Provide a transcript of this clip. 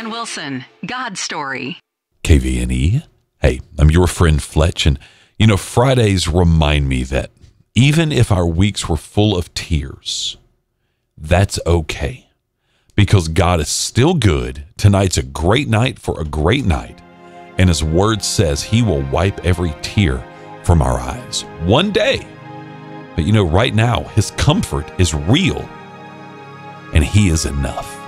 and Wilson, God's Story. KVNE. Hey, I'm your friend Fletch, and Fridays remind me that even if our weeks were full of tears, that's okay, because God is still good. Tonight's a great night for a great night, and His Word says He will wipe every tear from our eyes one day. But right now, His comfort is real, and He is enough.